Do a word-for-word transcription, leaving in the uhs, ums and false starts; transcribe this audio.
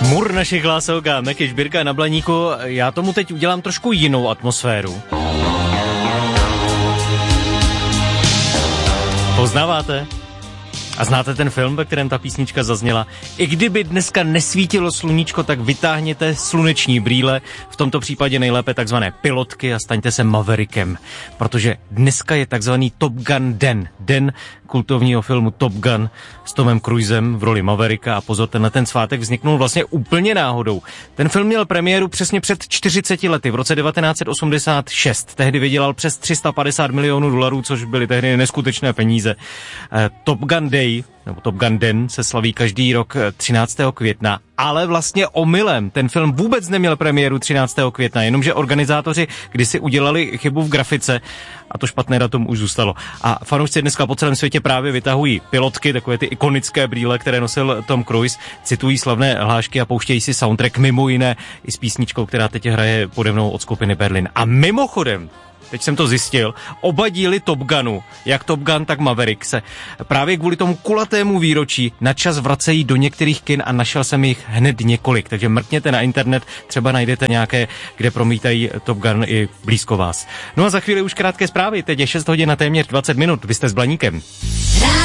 Mur našich hlásek a Meky Žbírka na Blaníku, já tomu teď udělám trošku jinou atmosféru. Poznáváte? A znáte ten film, ve kterém ta písnička zazněla? I kdyby dneska nesvítilo sluníčko, tak vytáhněte sluneční brýle, v tomto případě nejlépe takzvané pilotky a staňte se Maverickem, protože dneska je takzvaný Top Gun den, den kultovního filmu Top Gun s Tomem Cruisem v roli Mavericka a pozor, tenhle ten svátek vzniknul vlastně úplně náhodou. Ten film měl premiéru přesně před čtyřiceti lety, v roce devatenáct set osmdesát šest. Tehdy vydělal přes tři sta padesát milionů dolarů, což byly tehdy neskutečné peníze. Top Gun Day, nebo Top Gun den, se slaví každý rok třináctého května, ale vlastně omylem. Ten film vůbec neměl premiéru třináctého května, jenomže organizátoři kdysi udělali chybu v grafice a to špatné datum už zůstalo. A fanoušci dneska po celém světě právě vytahují pilotky, takové ty ikonické brýle, které nosil Tom Cruise, citují slavné hlášky a pouštějí si soundtrack mimo jiné i s písničkou, která teď hraje pode mnou od skupiny Berlin. A mimochodem, teď jsem to zjistil, oba díly Top Gunu, jak Top Gun, tak Maverick, se právě kvůli tomu kulatému výročí na čas vracejí do některých kin a našel jsem jich hned několik, takže mrkněte na internet, třeba najdete nějaké, kde promítají Top Gun i blízko vás. No a za chvíli už krátké zprávy, teď je šest hodin na téměř dvacet minut, vy jste s Blaníkem.